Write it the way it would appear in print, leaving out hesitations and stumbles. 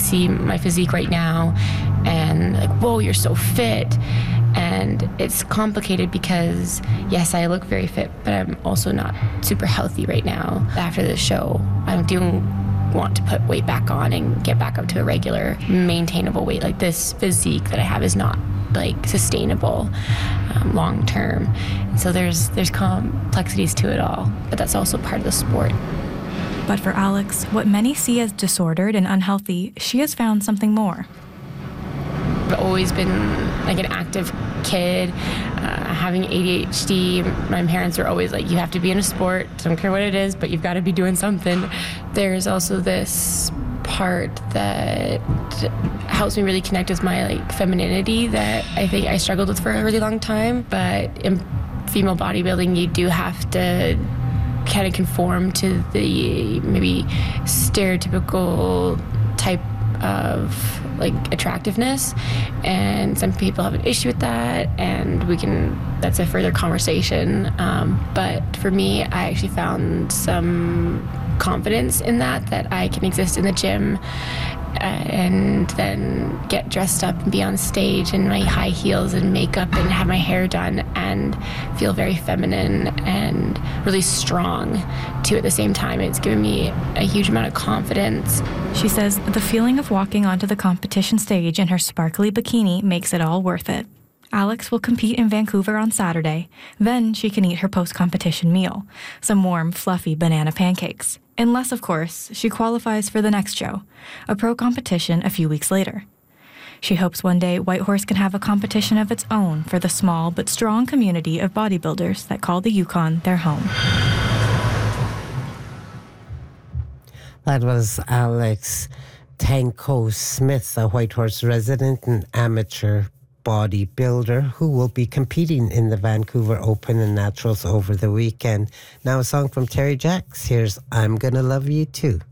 see my physique right now and like, whoa, you're so fit. And it's complicated because, yes, I look very fit, but I'm also not super healthy right now. After the show, I do want to put weight back on and get back up to a regular, maintainable weight. Like, this physique that I have is not like sustainable long term. And so there's complexities to it all, but that's also part of the sport. But for Alex, what many see as disordered and unhealthy, she has found something more. I've always been like an active kid, having ADHD. My parents were always like, you have to be in a sport, don't care what it is, but you've got to be doing something. There's also this part that helps me really connect with my like femininity that I think I struggled with for a really long time. But in female bodybuilding, you do have to kind of conform to the maybe stereotypical type of like attractiveness, and some people have an issue with that, and that's a further conversation. But for me, I actually found some confidence in that I can exist in the gym and then get dressed up and be on stage in my high heels and makeup and have my hair done and feel very feminine and really strong too at the same time. It's given me a huge amount of confidence. She says the feeling of walking onto the competition stage in her sparkly bikini makes it all worth it. Alex will compete in Vancouver on Saturday. Then she can eat her post-competition meal, some warm, fluffy banana pancakes. Unless, of course, she qualifies for the next show, a pro competition a few weeks later. She hopes one day Whitehorse can have a competition of its own for the small but strong community of bodybuilders that call the Yukon their home. That was Alex Tanko-Smith, a Whitehorse resident and amateur bodybuilder who will be competing in the Vancouver Open and Naturals over the weekend. Now a song from Terry Jacks. Here's I'm Gonna Love You Too.